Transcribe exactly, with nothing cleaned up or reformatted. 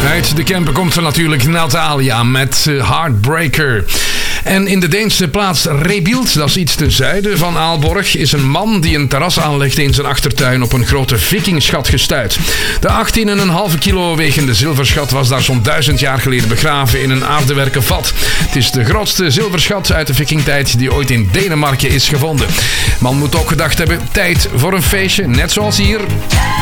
Uit de Kempen komt er natuurlijk Natalia met Heartbreaker. En in de Deense plaats Rebild, dat is iets ten zuiden van Aalborg, is een man die een terras aanlegde in zijn achtertuin op een grote vikingschat gestuit. De achttien komma vijf kilo wegende zilverschat was daar zo'n duizend jaar geleden begraven in een aardewerken vat. Het is de grootste zilverschat uit de vikingtijd die ooit in Denemarken is gevonden. Man moet ook gedacht hebben, tijd voor een feestje, net zoals hier.